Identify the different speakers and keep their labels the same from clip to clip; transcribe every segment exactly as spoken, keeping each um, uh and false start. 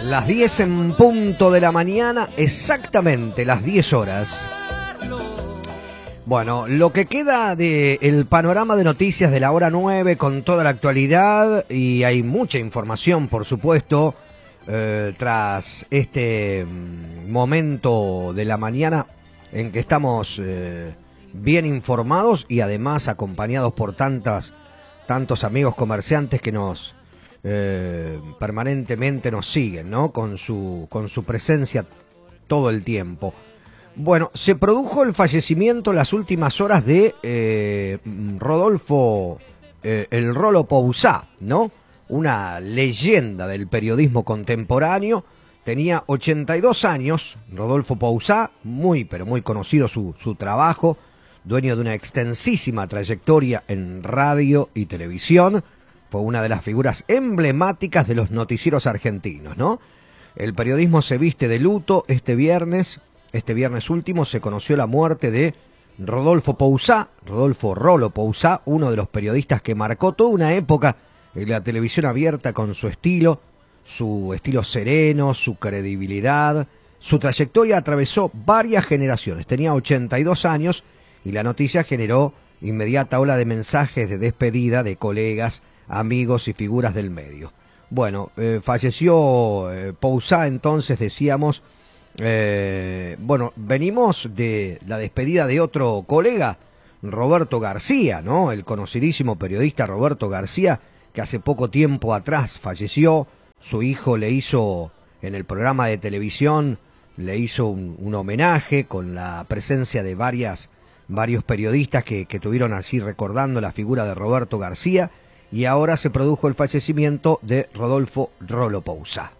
Speaker 1: Las diez en punto de la mañana, exactamente las diez horas. Bueno, lo que queda del panorama de noticias de la hora nueve con toda la actualidad, y hay mucha información, por supuesto, eh, tras este momento de la mañana en que estamos eh, bien informados y además acompañados por tantas, tantos amigos comerciantes que nos eh, permanentemente nos siguen, ¿no? Con su, con su presencia todo el tiempo. Bueno, se produjo el fallecimiento en las últimas horas de eh, Rodolfo eh, el Rolo Pousá, ¿no? Una leyenda del periodismo contemporáneo. Tenía ochenta y dos años, Rodolfo Pousá, muy pero muy conocido su, su trabajo, dueño de una extensísima trayectoria en radio y televisión. Fue una de las figuras emblemáticas de los noticieros argentinos, ¿no? El periodismo se viste de luto. Este viernes, este viernes último, se conoció la muerte de Rodolfo Pousá, Rodolfo Rolo Pousá, uno de los periodistas que marcó toda una época en la televisión abierta con su estilo, su estilo sereno, su credibilidad. Su trayectoria atravesó varias generaciones. Tenía ochenta y dos años y la noticia generó inmediata ola de mensajes de despedida de colegas, amigos y figuras del medio. Bueno, eh, falleció eh, Pousá, entonces decíamos, eh, bueno, venimos de la despedida de otro colega, Roberto García, ¿no? El conocidísimo periodista Roberto García, que hace poco tiempo atrás falleció. Su hijo le hizo, en el programa de televisión, le hizo un, un homenaje con la presencia de varias, varios periodistas que, que tuvieron así recordando la figura de Roberto García. Y ahora se produjo el fallecimiento de Rodolfo Rolo Pousá.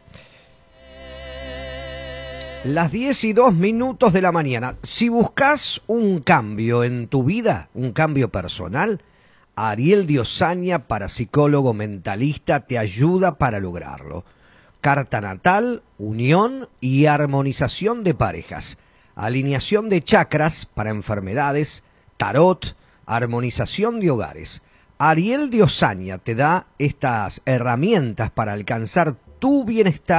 Speaker 1: Las diez y dos minutos de la mañana. Si buscas un cambio en tu vida, un cambio personal, Ariel Diosaña, parapsicólogo mentalista, te ayuda para lograrlo. Carta natal, unión y armonización de parejas. Alineación de chakras para enfermedades, tarot, armonización de hogares. Ariel Diosaña te da estas herramientas para alcanzar tu bienestar